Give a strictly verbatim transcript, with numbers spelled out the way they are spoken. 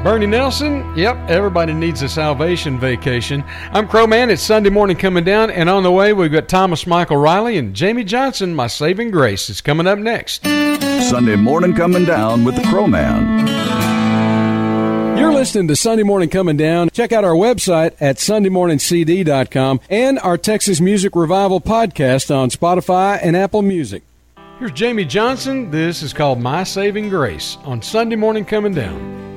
Bernie Nelson, yep, everybody needs a salvation vacation. I'm Crowman. It's Sunday morning coming down, and on the way we've got Thomas Michael Riley and Jamie Johnson. My Saving Grace is coming up next. Sunday morning coming down with the Crowman. You're listening to Sunday Morning Coming Down. Check out our website at sunday morning c d dot com and our Texas Music Revival podcast on Spotify and Apple Music. Here's Jamie Johnson. This is called My Saving Grace on Sunday Morning Coming Down.